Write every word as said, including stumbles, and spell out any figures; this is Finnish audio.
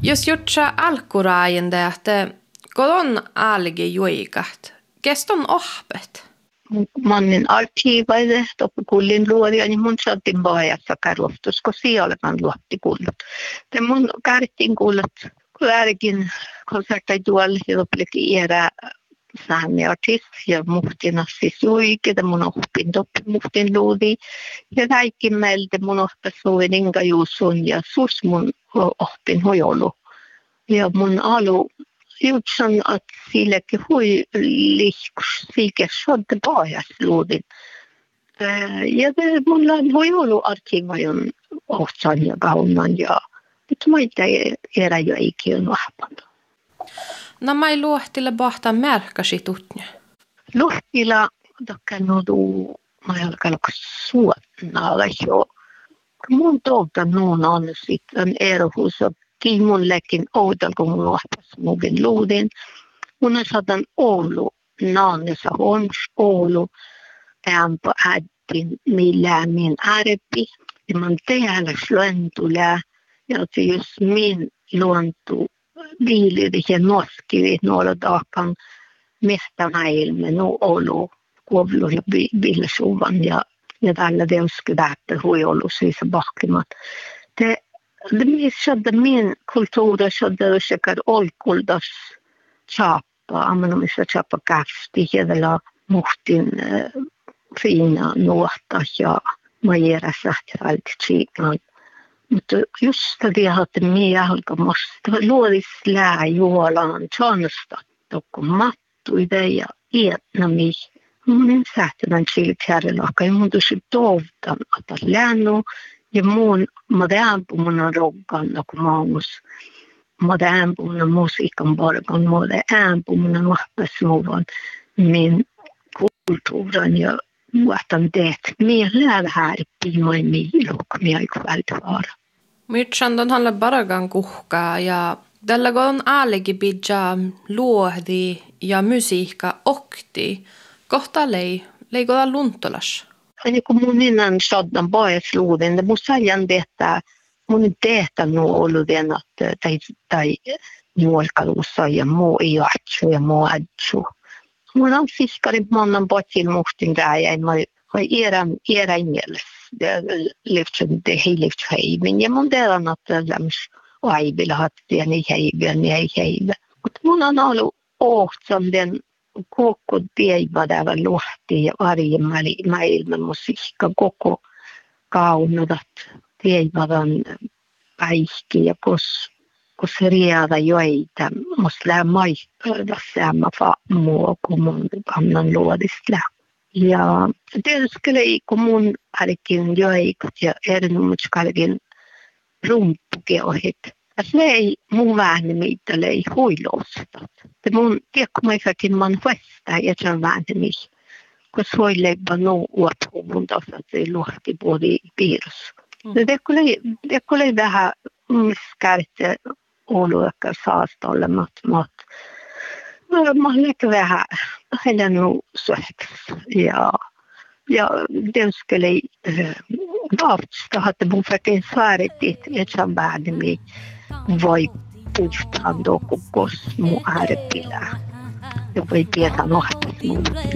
Jos jutsa alkuraajende, että kodon alge juikat, keston ohpet? Mannin arkiivaide, toppi kullin luoria, niin mun saatiin vajassa karloftus, kun sielläkään luotti kullut. Te mun kärtiin kullut, kun äärikin konsertai tuolla, ja toppikin iärää sääni artist, ja muhtina siis juikita, mun oppin toppi muhtin luodi, ja räikin meiltä mun oppis luodin inga juusun, ja sus mun oppin hojolu. Ja mun alu, jutsan, että silläkin hui liikus, silläkin sodde pajas luodin. Ja mulla voi ollut arkivajon ohtsan ja kaunan, ja nyt mä ei erä jo ikinä vahvana. No mä ei luohtilla bahtaa märkäsi tutnia. Luohtilla, tokka nuodu, mä ei alkaa suotnaa jo. Mun tuolta nuun on sitten erohus, Kiin mun lekin outal, kun mun vahpas muvin luudin. Mun on saatan Oulu, naannessa on Oulu, ämpä äidin millään min ärpi. Ja mun täällä slöntulää, ja se just min luontu viiliri ja noskivit nuolla taakkaan mistä näilme, no Oulu, kuovlu ja vilsuvan ja, ja tällä teosku tähtö hui ollut siis bakkimat. Te Det missade min kultur, det säkert olkuldas chapa, använder chapa kafti, eller muhtin fina nuotta ja majera sähtäältä tsiikan. Mutta just det hade med alkamasta luodis lää juolaan chansta, tokko mattu ideja etnami. Mun sähtään tsiikärillä, kai mun tuossa tovtan, että lännu. Ja mun modernpumuna roggan och manus. Modernpumuna musiikan borgan, modernpumuna vahpesmuvan min kultuuran ja muotan teet. Mie lää här piimai miiluk, mie ei kväldvaara. Mytsandon handlar baragan kuhkaa ja tällä on aalegi bidja luohdi ja musiikka okti. Kohta lei, leikoda luntolas. Ja kun mun innan soddan bajasluuden, det måste säga detta, mun ei tehtänyt ollut vielä, että tai, tai nuolkaluussa ja muu ei atsu ja muu atsu. Mun on fiskari monen potsil muhtin rääjä, ja mä erän, erän mielessä, lyftsen det hei lyft heimin, ja mun teidän, että lämms aivilla hattia, niin heiviä, niin ei heiviä. Mutta mun on ollut ohtsam den koko teivädävä luhti ja varje maailman musiikka koko kaunodat teivädän päihki ja kos kos riada joita mus lää maikkaada sama fa muu kun mun annan luodista. Ja tietysti kun mun ainakin joikat ja erinomaiskalkin rumpukeuhit. Se ei mun väännemitä lei huiloostat. Det mun tiekkumaisakin man festa ja sen väännemis. Kos huileipä nuu uothuvun taas, että ei luhti puoli piirros. Det kuulei vähän miskärte oluekka saasta olemat mat. Mä olen vähän heidän nuu suheks. Ja ja tietysti vaavista, että mun väkein saaretit, että sen väännemis. Voi puhtaan tuo kos mun äärepilää. Ja voi tietää nohtas mun